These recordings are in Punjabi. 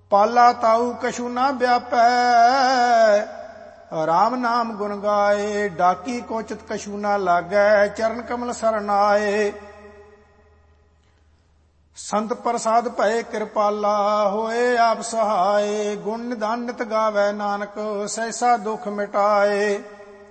ਪਾਲਾ ਤਾਊ ਕਛੂ ਨਾ ਵਿਆਪੈ, ਰਾਮ ਨਾਮ ਗੁਣ ਗਾਏ। ਡਾਕੀ ਕੋਚਿਤ ਕਛੂ ਨਾ ਲਾਗੈ, ਚਰਨ ਕਮਲ ਸਰਣ ਆਏ। ਸੰਤ ਪ੍ਰਸਾਦ ਭਏ ਕਿਰਪਾਲਾ, ਹੋਏ ਆਪ ਸਹਾਏ। ਗੁਣ ਨਿਧਾਨ ਨਿਤ ਗਾਵੈ ਨਾਨਕ, ਸਹਿਸਾ ਦੁਖ ਮਿਟਾਏ।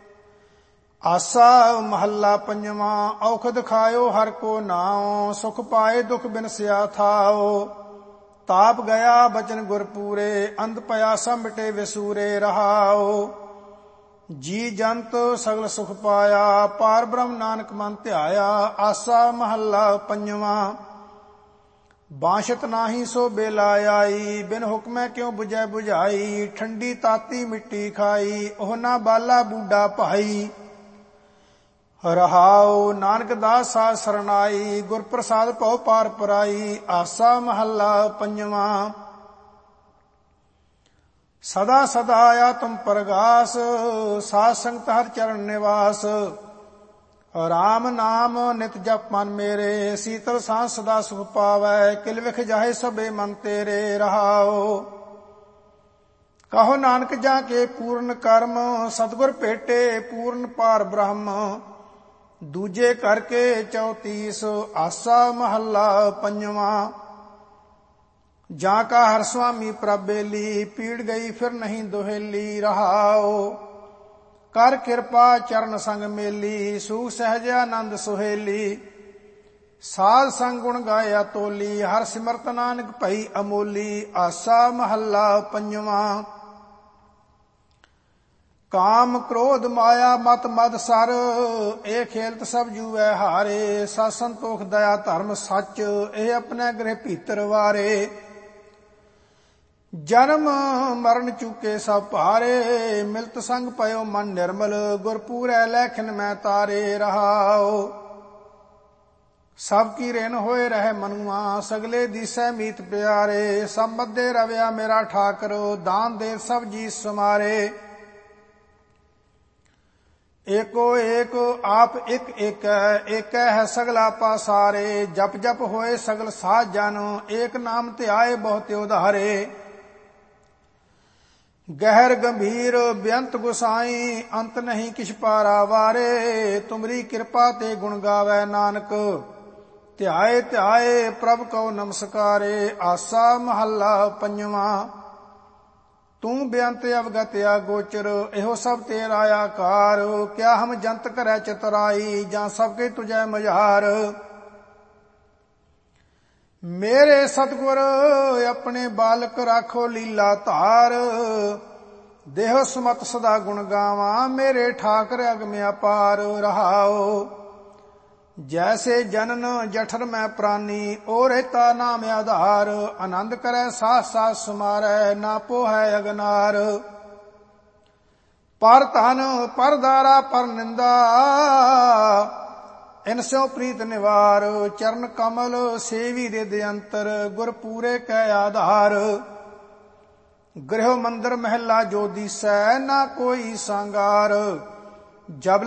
ਆਸਾ ਮਹੱਲਾ ਪੰਜਵਾਂ। ਔਖਦ ਖਾਇਓ ਹਰ ਕੋ ਨਾਉ, ਸੁਖ ਪਾਏ ਦੁਖ ਬਿਨਸਿਆ ਥਾਉ। ਤਾਪ ਗਿਆ ਬਚਨ ਗੁਰ ਪੂਰੇ, ਅੰਧ ਪਿਆਸਾ ਮਿਟੇ ਵਿਸੂਰੇ ਰਹਾਉ। ਜੀ ਜੰਤ ਸਗਲ ਸੁਖ ਪਾਇਆ, ਪਾਰ ਬ੍ਰਹਮ ਨਾਨਕ ਮਨ ਧਿਆਇਆ। ਆਸਾ ਮਹੱਲਾ ਪੰਜਵਾਂ। ਬਾਂਸ਼ਤ ਨਾਹੀ ਸੋ ਬੇਲਾ ਆਈ, ਬਿਨ ਹੁਕਮੈ ਕਿਉ ਬੁਝੈ ਬੁਝਾਈ। ਠੰਡੀ ਤਾਤੀ ਮਿੱਟੀ ਖਾਈ, ਉਹ ਨਾ ਬਾਲਾ ਬੂਡਾ ਭਾਈ। ਰਹਾਉ ਨਾਨਕ ਦਾਸ ਸਾਧ ਸਰਨਾਈ, ਗੁਰ ਪ੍ਰਸਾਦ ਭਉ ਪਾਰ ਪਰਾਈ। ਆਸਾ ਮਹੱਲਾ ਪੰਜਵਾਂ। ਸਦਾ ਸਦਾ ਆਤਮ ਪ੍ਰਗਾਸ, ਸਾਧ ਸੰਗਤ ਹਰਿ ਚਰਨ ਨਿਵਾਸ। ਰਾਮ ਨਾਮ ਨਿਤ ਜਪ ਮਨ ਮੇਰੇ, ਸੀਤਲ ਸਾਂਝ ਸਦਾ ਸੁਖ ਪਾਵੈ। ਕਿਲ ਵਿਖ ਜਾਹੇ ਸਭੇ ਮਨ ਤੇਰੇ ਰਹਾਉ। ਕਹੋ ਨਾਨਕ ਜਾ ਕੇ ਪੂਰਨ ਕਰਮ, ਸਤਿਗੁਰ ਭੇਟੇ ਪੂਰਨ ਪਾਰ ਬ੍ਰਹਮ। ਦੂਜੇ ਕਰਕੇ 34। ਆਸਾ ਮਹੱਲਾ ਪੰਜਵਾਂ। ਜਾਂ ਕਾ ਹਰ ਸੁਆਮੀ ਪ੍ਰਭ ਬੇਲੀ, ਪੀੜ ਗਈ ਫਿਰ ਨਹੀਂ ਦੁਹੇਲੀ ਰਹਾਉ। ਕਰ ਕਿਰਪਾ ਚਰਨ ਸੰਗ ਮੇਲੀ, ਸੂਖ ਸਹਿਜ ਆਨੰਦ ਸੁਹੇਲੀ। ਸਾਧ ਸੰਗ ਗੁਣ ਗਾਇਆ ਤੋਲੀ, ਹਰ ਸਿਮਰਤ ਨਾਨਕ ਭਈ ਅਮੋਲੀ। ਆਸਾ ਮਹੱਲਾ ਪੰਜਵਾਂ। ਕਾਮ ਕ੍ਰੋਧ ਮਾਇਆ ਮਤ ਮਦ ਸਰ, ਇਹ ਖੇਲਤ ਸਭ ਜੂਐ ਹਾਰੇ। ਸਤ ਸੰਤੋਖ ਦਇਆ ਧਰਮ ਸੱਚ, ਇਹ ਆਪਣੇ ਗ੍ਰਹਿ ਭੀਤਰ ਵਾਰੇ। ਜਨਮ ਮਰਨ ਚੁਕੇ ਸਭ ਭਾਰੇ, ਮਿਲਤ ਸੰਗ ਪਇਓ ਮਨ ਨਿਰਮਲ। ਗੁਰ ਪੂਰੈ ਲੈਖਨ ਮੈਂ ਤਾਰੇ ਰਹਾਉ। ਸਭ ਕੀ ਰੇਨ ਹੋਏ ਰਹਿ ਮਨੁਆ, ਸਗਲੇ ਦੀਸੈ ਮੀਤ ਪਿਆਰੇ। ਸਭ ਮੱਧੇ ਰਵਿਆ ਮੇਰਾ ਠਾਕਰ, ਦਾਨ ਦੇ ਸਭ ਜੀ ਸਮਾਰੇ। ਏਕੋ ਏਕ ਆਪ ਇੱਕ ਏਕੈ, ਏਕੈ ਹੈ ਸਗਲਾ ਪਾਸਾਰੇ। ਜਪ ਜਪ ਹੋਏ ਸਗਲ ਸਾਧ ਜਨ, ਏਕ ਨਾਮ ਧਿਆਏ ਬਹੁਤ ਉਧਾਰੇ। ਗਹਿਰ ਗੰਭੀਰ ਬੇਅੰਤ ਗੁਸਾਈ, ਅੰਤ ਨਹੀਂ ਕਿਛ ਪਾਰਾ ਵਾਰੇ। ਤੁਮਰੀ ਕਿਰਪਾ ਤੇ ਗੁਣ ਗਾਵੈ ਨਾਨਕ, ਧਿਆਏ ਧਿਆਏ ਪ੍ਰਭ ਕਉ ਨਮਸਕਾਰੇ। ਆਸਾ ਮਹੱਲਾ ਪੰਜਵਾਂ। ਤੂੰ ਬੇਅੰਤ ਅਵਗਤ ਅਗੋਚਰ, ਇਹੋ ਸਭ ਤੇਰਾ ਆਕਾਰ। ਕਿਆ ਹਮ ਜੰਤ ਕਰੈ ਚਤੁਰਾਈ, ਜਾਂ ਸਭ ਕੇ ਤੁਝੈ ਮਝਾਰ। ਮੇਰੇ ਸਤਿਗੁਰ ਆਪਣੇ ਬਾਲਕ ਰਾਖੋ ਲੀਲਾ ਧਾਰ। ਦੇਹ ਸਮਤ ਸਦਾ ਗੁਣ ਗਾਵਾਂ, ਮੇਰੇ ਠਾਕਰ ਅਗਮ ਅਪਾਰ ਰਹਾਉ। ਜੈਸੇ ਜਨਨ ਜਠਰ ਮੈਂ ਪ੍ਰਾਨੀ, ਓ ਰਹਿਤਾ ਨਾਮ ਆਧਾਰ। ਆਨੰਦ ਕਰੈ ਸਾਥ ਸਾਥ ਸਮਾਰੈ, ਨਾ ਪੋਹੈ ਅਗਨਾਰ। ਪਰ ਧਨ ਪਰ ਦਾਰਾ ਪਰ ਨਿੰਦਾ, ਇਨ ਸਿਉ ਪ੍ਰੀਤ ਨਿਵਾਰ। ਚਰਨ ਕਮਲ ਸੇਵੀ ਰਿਦ ਅੰਤਰ, ਗੁਰ ਪੂਰੇ ਕੈ ਆਧਾਰ। ਗ੍ਰਹਿ ਮੰਦਰ ਮਹਿਲਾ ਜੋ ਦੀਸੈ, ਨਾ ਕੋਈ ਸੰਗਾਰ। ਜਬ